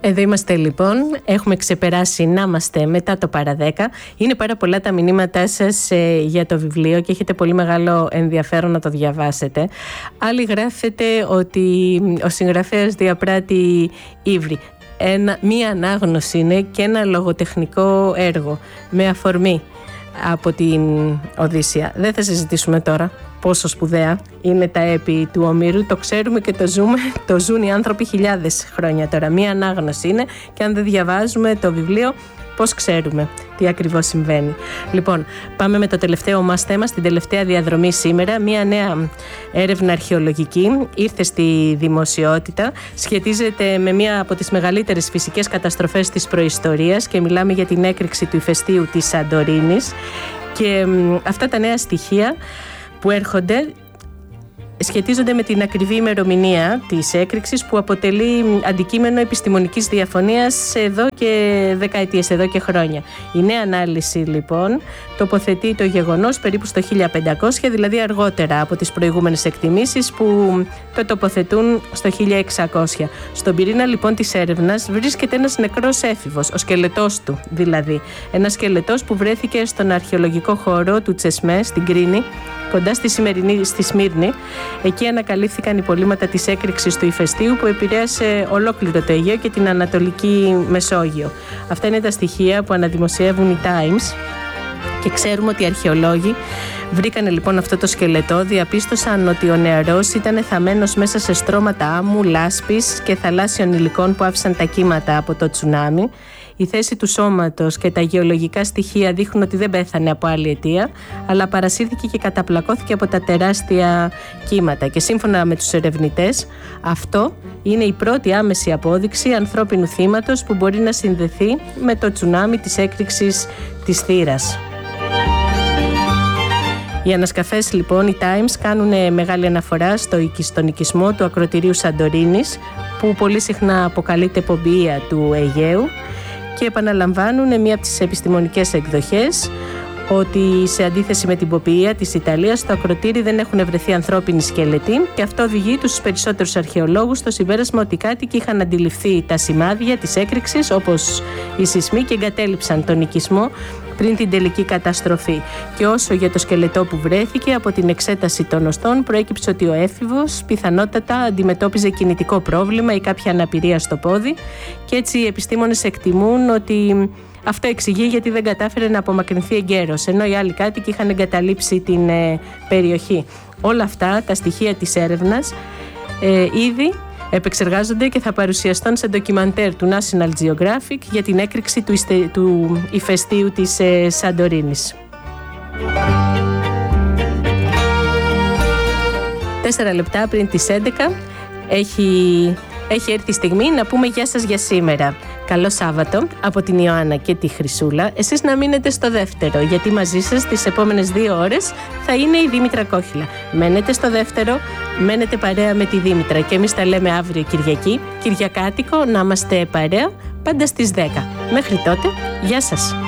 Εδώ είμαστε λοιπόν, έχουμε ξεπεράσει να είμαστε μετά το παρά 10. Είναι πάρα πολλά τα μηνύματά σας για το βιβλίο και έχετε πολύ μεγάλο ενδιαφέρον να το διαβάσετε. Άλλοι γράφετε ότι ο συγγραφέας διαπράττει ύβρι. Μία ανάγνωση είναι και ένα λογοτεχνικό έργο με αφορμή από την Οδύσσεια. Δεν θα συζητήσουμε τώρα πόσο σπουδαία είναι τα έπι του Ομήρου, το ξέρουμε και το ζουν οι άνθρωποι χιλιάδες χρόνια τώρα. Μία ανάγνωση είναι και αν δεν διαβάζουμε το βιβλίο, πώς ξέρουμε τι ακριβώς συμβαίνει. Λοιπόν, πάμε με το τελευταίο μας θέμα, στην τελευταία διαδρομή σήμερα. Μία νέα έρευνα αρχαιολογική ήρθε στη δημοσιότητα, σχετίζεται με μία από τις μεγαλύτερες φυσικές καταστροφές της προϊστορίας και μιλάμε για την έκρηξη του ηφαιστείου της Σαντορίνης. Και αυτά τα νέα στοιχεία που έρχονται σχετίζονται με την ακριβή ημερομηνία της έκρηξης που αποτελεί αντικείμενο επιστημονικής διαφωνίας εδώ και δεκαετίες, εδώ και χρόνια. Η νέα ανάλυση λοιπόν τοποθετεί το γεγονός περίπου στο 1500, δηλαδή αργότερα από τις προηγούμενες εκτιμήσεις που το τοποθετούν στο 1600. Στον πυρήνα λοιπόν της έρευνας βρίσκεται ένας νεκρός έφηβος, ο σκελετός του δηλαδή. Ένας σκελετός που βρέθηκε στον αρχαιολογικό χώρο του Τσεσμέ στην Κρίνη, κοντά στη Σμύρνη. Εκεί ανακαλύφθηκαν υπολείμματα της έκρηξης του ηφαιστείου που επηρέασε ολόκληρο το Αιγαίο και την Ανατολική Μεσόγειο. Αυτά είναι τα στοιχεία που αναδημοσιεύουν οι Times και ξέρουμε ότι οι αρχαιολόγοι βρήκανε λοιπόν αυτό το σκελετό, διαπίστωσαν ότι ο νεαρός ήταν θαμμένος μέσα σε στρώματα άμμου, λάσπης και θαλάσσιων υλικών που άφησαν τα κύματα από το τσουνάμι. Η θέση του σώματος και τα γεωλογικά στοιχεία δείχνουν ότι δεν πέθανε από άλλη αιτία, αλλά παρασύρθηκε και καταπλακώθηκε από τα τεράστια κύματα. Και σύμφωνα με τους ερευνητές, αυτό είναι η πρώτη άμεση απόδειξη ανθρώπινου θύματος που μπορεί να συνδεθεί με το τσουνάμι της έκρηξης της θύρας. Οι ανασκαφές λοιπόν, οι Times, κάνουν μεγάλη αναφορά στον οικισμό του ακρωτηρίου Σαντορίνης, που πολύ συχνά αποκαλείται πομπία του Αιγαίου, και επαναλαμβάνουν μία από τις επιστημονικές εκδοχές ότι σε αντίθεση με την πομπία της Ιταλίας, στο ακρωτήρι δεν έχουν βρεθεί ανθρώπινοι σκελετοί και αυτό οδηγεί τους περισσότερους αρχαιολόγους στο συμπέρασμα ότι κάτοικοι είχαν αντιληφθεί τα σημάδια της έκρηξης όπως οι σεισμοί και εγκατέλειψαν τον οικισμό πριν την τελική καταστροφή. Και όσο για το σκελετό που βρέθηκε, από την εξέταση των οστών προέκυψε ότι ο έφηβος πιθανότατα αντιμετώπιζε κινητικό πρόβλημα ή κάποια αναπηρία στο πόδι και έτσι οι επιστήμονες εκτιμούν ότι αυτό εξηγεί γιατί δεν κατάφερε να απομακρυνθεί εγκαίρως, ενώ οι άλλοι κάτοικοι είχαν εγκαταλείψει την περιοχή. Όλα αυτά τα στοιχεία της έρευνας ήδη επεξεργάζονται και θα παρουσιαστούν σε ντοκιμαντέρ του National Geographic για την έκρηξη του ηφαιστείου της Σαντορίνης. 4 λεπτά πριν τις 11 έχει έρθει η στιγμή να πούμε γεια σας για σήμερα. Καλό Σάββατο από την Ιωάννα και τη Χρυσούλα. Εσείς να μείνετε στο δεύτερο, γιατί μαζί σας τις επόμενες 2 ώρες θα είναι η Δήμητρα Κόχυλα. Μένετε στο δεύτερο, μένετε παρέα με τη Δήμητρα και εμείς τα λέμε αύριο Κυριακή, Κυριακάτικο, να είμαστε παρέα πάντα στις 10. Μέχρι τότε, γεια σας.